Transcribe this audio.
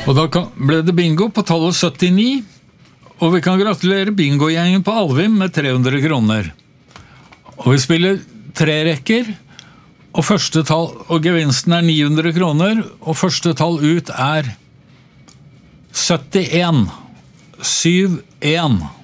Og da ble det bingo på tallet 79, og vi kan gratulere bingogjengen på Alvim med 300 kroner. Og vi spiller 3 rekker, og første tall, og gevinsten 900 kroner, og første tall ut 71. 71.